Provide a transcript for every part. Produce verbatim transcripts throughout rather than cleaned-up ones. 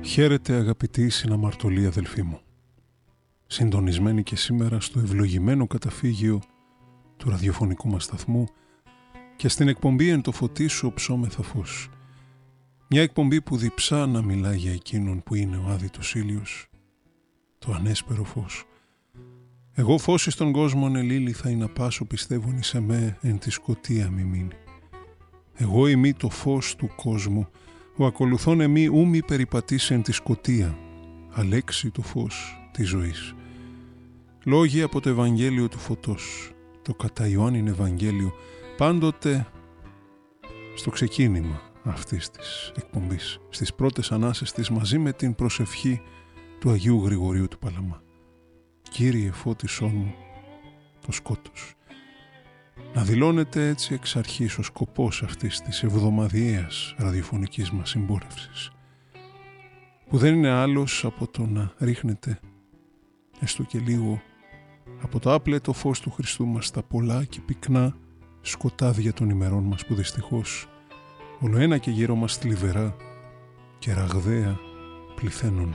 Χαίρετε αγαπητοί συναμαρτωλοί αδελφοί μου, συντονισμένοι και σήμερα στο ευλογημένο καταφύγιο του ραδιοφωνικού μας σταθμού και στην εκπομπή «Εν το φωτί σου ψώμεθα φως». Μια εκπομπή που διψά να μιλά για εκείνον που είναι ο άδειτος ήλιος, το ανέσπερο φως. Εγώ φως εις τον κόσμον ελήλυθα, ή να πάσω πιστεύουν εις εμέ, εν τη σκοτία μη μείνει. Εγώ είμαι το φως του κόσμου, ο ακολουθών εμεί ου μη περιπατήσει εν τη σκοτία, αλέξει το φως της ζωής. Λόγοι από το Ευαγγέλιο του Φωτός, το κατά Ιωάννην Ευαγγέλιο, πάντοτε στο ξεκίνημα αυτής της εκπομπής, στις πρώτες ανάσες της, μαζί με την προσευχή του Αγίου Γρηγορίου του Παλαμά. Κύριε φώτισόν μου το σκότος. Να δηλώνεται έτσι εξ αρχής ο σκοπός αυτής της εβδομαδιαίας ραδιοφωνικής μας συμπόρευσης, που δεν είναι άλλος από το να ρίχνεται έστω και λίγο από το άπλετο φως του Χριστού μας στα πολλά και πυκνά σκοτάδια των ημερών μας, που δυστυχώς όλο ένα και γύρω μας θλιβερά και ραγδαία πληθαίνουν.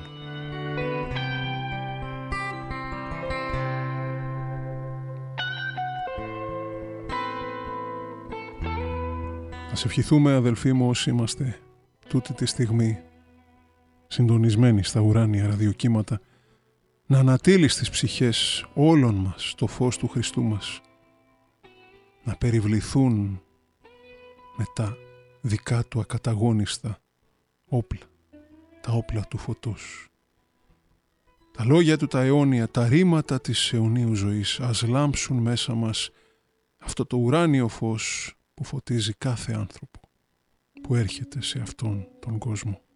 Ας ευχηθούμε, αδελφοί μου, όσοι είμαστε τούτη τη στιγμή συντονισμένοι στα ουράνια ραδιοκύματα, να ανατείλει στις ψυχές όλων μας το φως του Χριστού μας, να περιβληθούν με τα δικά του ακαταγόνιστα όπλα, τα όπλα του φωτός. Τα λόγια του τα αιώνια, τα ρήματα της αιωνίου ζωής, ας λάμψουν μέσα μας αυτό το ουράνιο φως που φωτίζει κάθε άνθρωπο που έρχεται σε αυτόν τον κόσμο.